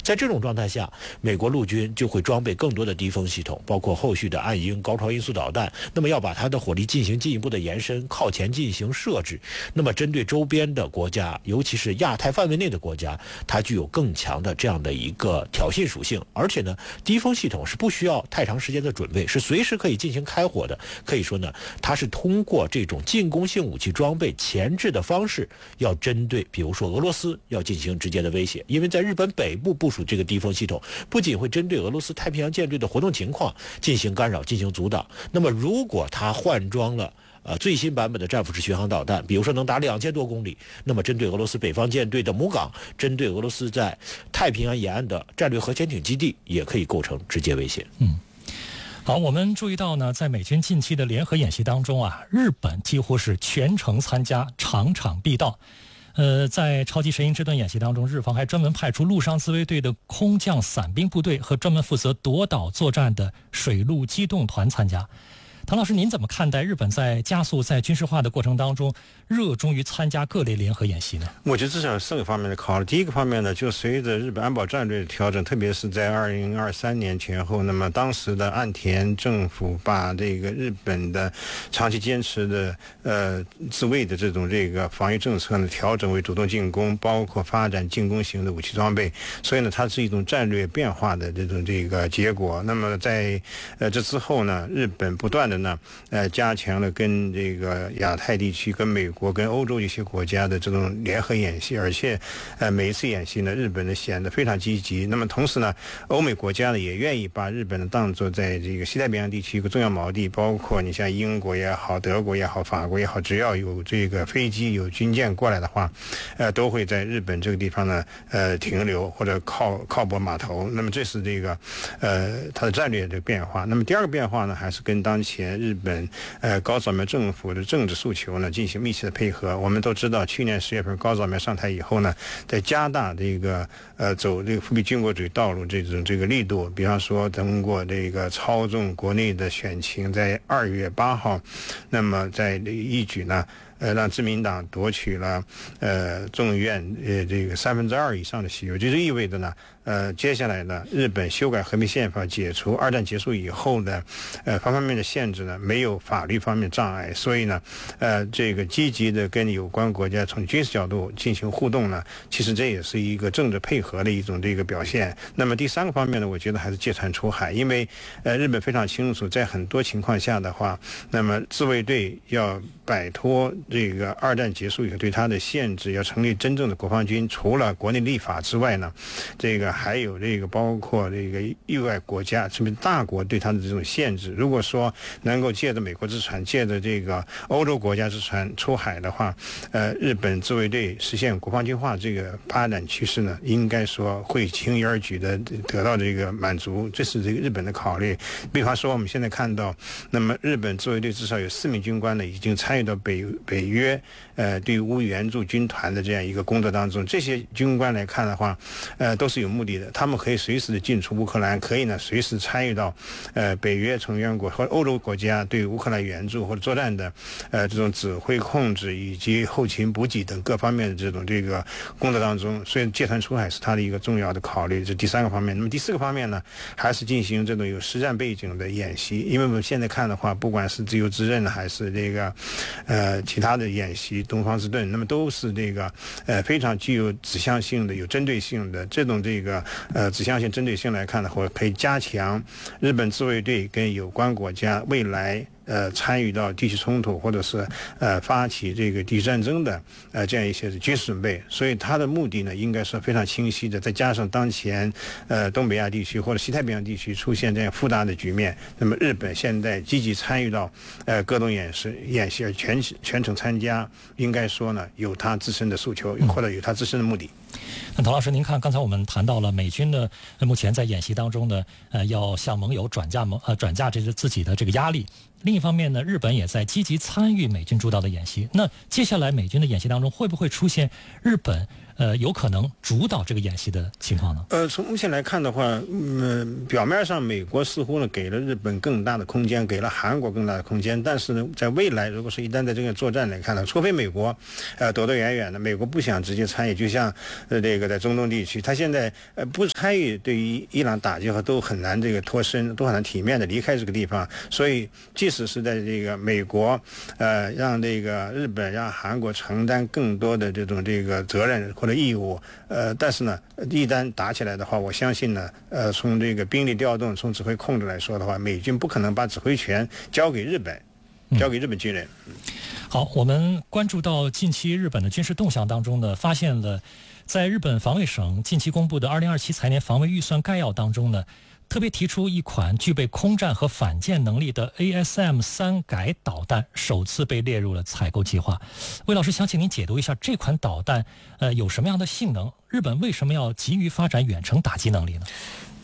在这种状态下，美国陆军就会装备更多的敌风系统，包括后续的暗鹰、高超音速导弹。那么要把它的火力进行进一步的延伸，靠前进行设置。那么针对周边的国家，尤其是亚太范围内的国家，它具有更强的这样的一个挑衅属性。而且呢，敌风系统是不需要太长时间的准备，是随时可以进行开火的。可以说呢，它是通过这种进攻性武器装备前置的方式，要针对比如说俄罗斯要进行直接的威胁。因为在日本北部部署这个敌风系统，不仅会针对俄罗斯太平洋舰队的活动情况进行干扰、进行阻挡。那么如果它换装了最新版本的战斧式巡航导弹，比如说能达2000多公里，那么针对俄罗斯北方舰队的母港，针对俄罗斯在太平洋沿岸的战略核潜艇基地，也可以构成直接威胁。 好，我们注意到呢，在美军近期的联合演习当中啊，日本几乎是全程参加，场场必到。在超级神鹰之盾演习当中，日方还专门派出陆上自卫队的空降伞兵部队和专门负责夺岛作战的水陆机动团参加。唐老师，您怎么看待日本在加速在军事化的过程当中，热衷于参加各类联合演习呢？ 我觉得至少有4个方面的考虑。第一个方面呢，就随着日本安保战略的调整，特别是在2023年前后，那么当时的岸田政府把这个日本的长期坚持的自卫的这种这个防御政策呢，调整为主动进攻，包括发展进攻型的武器装备。所以呢，它是一种战略变化的这种这个结果。那么在这之后呢，日本不断的加强了跟这个亚太地区、跟美国、跟欧洲一些国家的这种联合演习，而且每一次演习呢，日本呢显得非常积极。那么同时呢，欧美国家呢也愿意把日本呢当作在这个西太平洋地区一个重要锚地，包括你像英国也好、德国也好、法国也好，只要有这个飞机、有军舰过来的话，都会在日本这个地方呢停留或者靠泊码头。那么这是这个它的战略的变化。那么第二个变化呢，还是跟当前日本高岛苗政府的政治诉求呢进行密切的配合。我们都知道，去年10月份高岛苗上台以后呢，在加大这个走这个复辟军国主义道路这个力度，比方说通过这个操纵国内的选情，在2月8号，那么在一举呢让自民党夺取了众议院这个2/3以上的席位，这就意味着呢接下来呢，日本修改和平宪法，解除二战结束以后的方方面面的限制呢，没有法律方面障碍，所以呢这个积极的跟有关国家从军事角度进行互动呢，其实这也是一个政治配合的一种这个表现。那么第3个方面呢，我觉得还是借船出海，因为日本非常清楚，在很多情况下的话，那么自卫队要摆脱这个二战结束以后对它的限制，要成立真正的国防军，除了国内立法之外呢，这个还有这个包括这个域外国家，特别大国对它的这种限制。如果说能够借着美国之船，借着这个欧洲国家之船出海的话，日本自卫队实现国防军化这个发展趋势呢，应该说会轻而易举的得到这个满足，这是这个日本的考虑。比方说我们现在看到，那么日本自卫队至少有4名军官呢，已经参与到北约对乌援助军团的这样一个工作当中。这些军官来看的话，都是有目的的，他们可以随时的进出乌克兰，可以呢随时参与到北约成员国或欧洲国家对乌克兰援助或者作战的这种指挥控制以及后勤补给等各方面的这个工作当中。所以借船出海是他的一个重要的考虑，这是第3个方面。那么第4个方面呢，还是进行这种有实战背景的演习。因为我们现在看的话，不管是自由之刃还是这个其他的演习，东方之盾，那么都是这个非常具有指向性的、有针对性的。这种这个指向性、针对性来看的话，可以加强日本自卫队跟有关国家未来参与到地区冲突或者是发起这个地区战争的这样一些军事准备。所以它的目的呢，应该是非常清晰的。再加上当前东北亚地区或者西太平洋地区出现这样复杂的局面，那么日本现在积极参与到各种演习而全程参加，应该说呢，有它自身的诉求或者有它自身的目的。 那唐老师，您看，刚才我们谈到了美军呢，目前在演习当中呢，要向盟友转嫁这个自己的这个压力。另一方面呢，日本也在积极参与美军主导的演习。那接下来美军的演习当中，会不会出现日本有可能主导这个演习的情况呢？ 从目前来看的话，表面上美国似乎呢给了日本更大的空间，给了韩国更大的空间，但是呢，在未来如果是一旦在这个作战来看呢，除非美国躲得远远的，美国不想直接参与，就像这个在中东地区，他现在不参与，对于伊朗打击和都很难这个脱身，都很难体面的离开这个地方。所以即使是在这个美国让这个日本让韩国承担更多的这个责任或者义务，但是呢，一旦打起来的话，我相信呢，从这个兵力调动、从指挥控制来说的话，美军不可能把指挥权交给日本军人。 好，我们关注到近期日本的军事动向当中呢，发现了在日本防卫省近期公布的2027财年防卫预算概要当中呢，特别提出一款具备空战和反舰能力的 ASM-3改导弹首次被列入了采购计划。魏老师，想请您解读一下这款导弹有什么样的性能？日本为什么要急于发展远程打击能力呢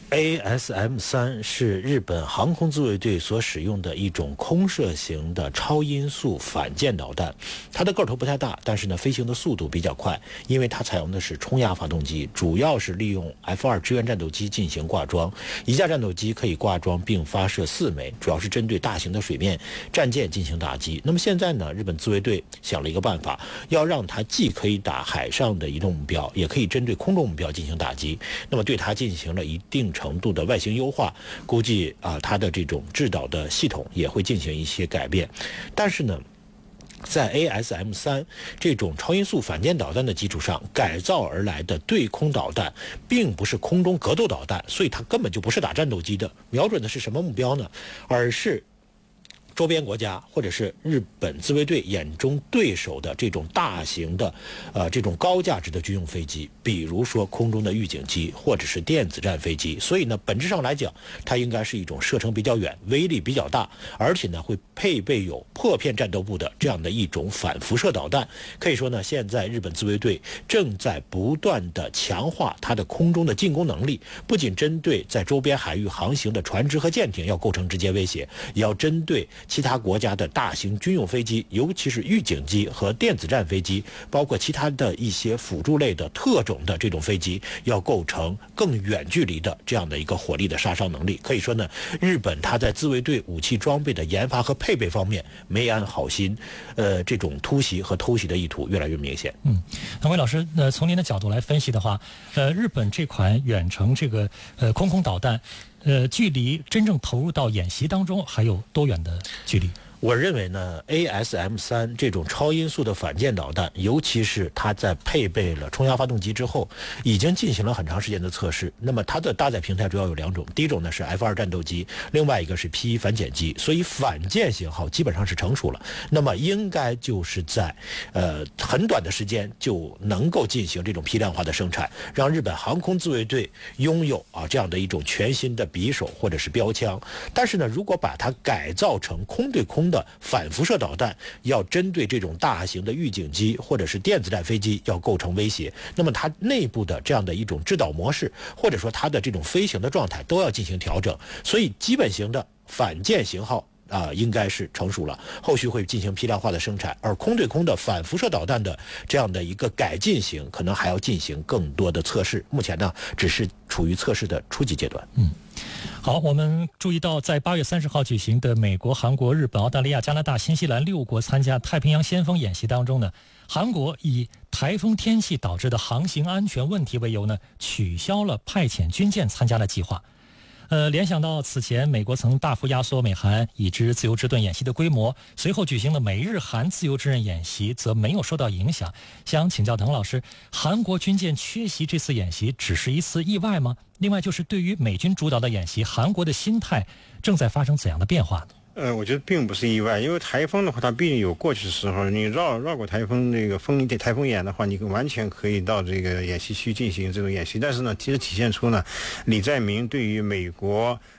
？ASM-3是日本航空自卫队所使用的一种空射型的超音速反舰导弹，它的个头不太大，但是呢，飞行的速度比较快，因为它采用的是冲压发动机，主要是利用 F-2支援战斗机进行挂装，一架战斗机可以挂装并发射4枚，主要是针对大型的水面战舰进行打击。那么现在呢，日本自卫队想了一个办法，要让它既可以打海上的移动目标，也可以针对空中目标进行打击，那么对它进行了一定程度的外形优化，估计它的这种制导的系统也会进行一些改变。但是呢，在 ASM-3这种超音速反舰导弹的基础上改造而来的对空导弹，并不是空中格斗导弹，所以它根本就不是打战斗机的，瞄准的是什么目标呢？而是周边国家或者是日本自卫队眼中对手的这种大型的这种高价值的军用飞机，比如说空中的预警机或者是电子战飞机。所以呢，本质上来讲，它应该是一种射程比较远、威力比较大，而且呢会配备有破片战斗部的这样的一种反辐射导弹。可以说呢，现在日本自卫队正在不断的强化它的空中的进攻能力，不仅针对在周边海域航行的船只和舰艇要构成直接威胁，也要针对其他国家的大型军用飞机，尤其是预警机和电子战飞机，包括其他的一些辅助类的特种的这种飞机，要构成更远距离的这样的一个火力的杀伤能力。可以说呢，日本它在自卫队武器装备的研发和配备方面没安好心，这种突袭和偷袭的意图越来越明显。 那魏老师，从您的角度来分析的话，日本这款远程这个空导弹，距离真正投入到演习当中还有多远的距离？ 我认为呢 ，ASM-3这种超音速的反舰导弹，尤其是它在配备了冲压发动机之后，已经进行了很长时间的测试。那么它的搭载平台主要有2种，第一种呢是 F-2战斗机，另外一个是 P-1反潜机，所以反舰型号基本上是成熟了。那么应该就是在很短的时间就能够进行这种批量化的生产，让日本航空自卫队拥有这样的一种全新的匕首或者是标枪。但是呢，如果把它改造成空对空的反辐射导弹，要针对这种大型的预警机或者是电子战飞机要构成威胁，那么它内部的这样的一种制导模式，或者说它的这种飞行的状态都要进行调整。所以基本型的反舰型号应该是成熟了，后续会进行批量化的生产，而空对空的反辐射导弹的这样的一个改进型，可能还要进行更多的测试。目前呢，只是处于测试的初级阶段。 好，我们注意到，在8月30号举行的美国、韩国、日本、澳大利亚、加拿大、新西兰6国参加太平洋先锋演习当中呢，韩国以台风天气导致的航行安全问题为由呢，取消了派遣军舰参加的计划。联想到此前美国曾大幅压缩美韩已知自由之盾演习的规模，随后举行的美日韩自由之刃演习则没有受到影响。想请教滕老师，韩国军舰缺席这次演习只是一次意外吗？另外就是对于美军主导的演习，韩国的心态正在发生怎样的变化呢？ 我觉得并不是意外，因为台风的话，它毕竟有过去的时候，你绕过台风这个台风眼的话，你完全可以到这个演习区进行这种演习。但是呢，其实体现出呢，李在明对于美国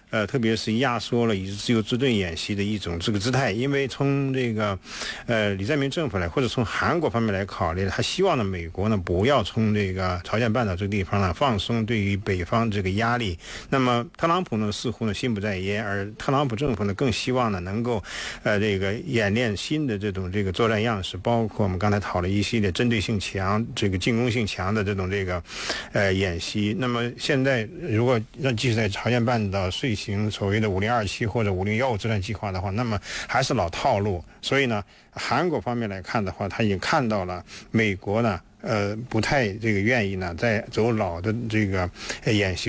特别是压缩了以自由之盾演习的一种这个姿态。因为从这个李在明政府来，或者从韩国方面来考虑，他希望呢美国呢不要从这个朝鲜半岛这个地方呢放松对于北方这个压力。那么特朗普呢似乎呢心不在焉，而特朗普政府呢更希望呢能够这个演练新的这种这个作战样式，包括我们刚才讨论一系列针对性强、这个进攻性强的这种这个演习。那么现在如果继续在朝鲜半岛遂行所谓的5027或者5015作战计划的话，那么还是老套路。所以呢，韩国方面来看的话，他已经看到了美国呢不太这个愿意呢再走老的这个演习